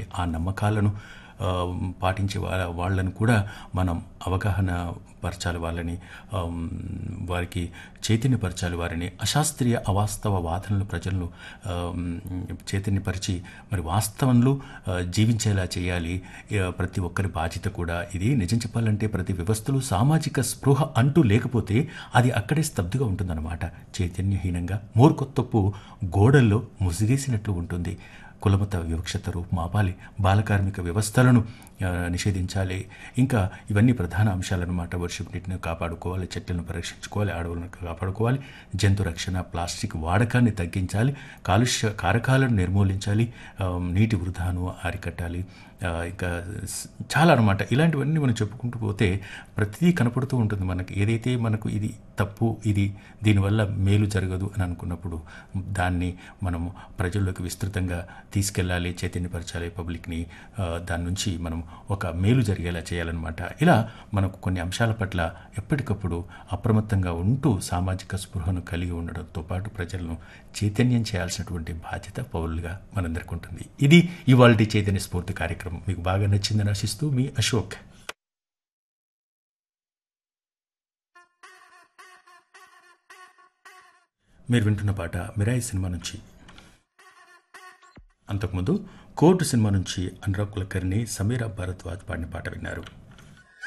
ఉండాలి. ఆ నమ్మకాలను పాటించే వాళ్ళను కూడా మనం అవగాహన పరచాలి, వాళ్ళని వారికి చైతన్యపరచాలి, వారిని అశాస్త్రీయ అవాస్తవ వాదనలు ప్రజలను చైతన్యపరిచి మరి వాస్తవంలో జీవించేలా చేయాలి. ప్రతి ఒక్కరి బాధ్యత కూడా ఇది. నిజం చెప్పాలంటే ప్రతి వ్యవస్థలో సామాజిక స్పృహ అంటూ లేకపోతే అది అక్కడే స్తబ్దుగా ఉంటుందన్నమాట. చైతన్యహీనంగా మూర్ఖత్వపు గోడల్లో ముసిగేసినట్లు ఉంటుంది. కులమత వివక్షత రూపుమాపాలి, బాలకార్మిక వ్యవస్థలను నిషేధించాలి. ఇంకా ఇవన్నీ ప్రధాన అంశాలన్నమాట. వర్షపు నీటిని కాపాడుకోవాలి, చెట్లను పరిరక్షించుకోవాలి, అడవులను కాపాడుకోవాలి, జంతు రక్షణ, ప్లాస్టిక్ వాడకాన్ని తగ్గించాలి, కాలుష్య కారకాలను నిర్మూలించాలి, నీటి వృధాను అరికట్టాలి. ఇంకా చాలా అనమాట. ఇలాంటివన్నీ మనం చెప్పుకుంటూ పోతే ప్రతిదీ కనపడుతూ ఉంటుంది మనకి. ఏదైతే మనకు ఇది తప్పు, ఇది దీనివల్ల మేలు జరగదు అని అనుకున్నప్పుడు దాన్ని మనము ప్రజల్లోకి విస్తృతంగా తీసుకెళ్ళాలి, చైతన్యపరచాలి పబ్లిక్ని. దాని నుంచి మనం ఒక మేలు జరిగేలా చేయాలన్నమాట. ఇలా మనకు కొన్ని అంశాల పట్ల ఎప్పటికప్పుడు అప్రమత్తంగా ఉంటూ సామాజిక స్పృహను కలిగి ఉండడంతో పాటు ప్రజలను చైతన్యం చేయాల్సినటువంటి బాధ్యత పౌరులుగా మనందరికీ ఉంటుంది. ఇది ఇవాల్టి చైతన్య స్ఫూర్తి కార్యక్రమం. మీకు బాగా నచ్చిందని ఆశిస్తూ మీ అశోక్. మీరు వింటున్న పాట మిరాయి సినిమా నుంచి. అంతకుముందు కోర్టు సినిమా నుంచి అనురాగ్ కులకర్ణి, సమీరా భరద్వాజ్ పాడిన పాట విన్నారు.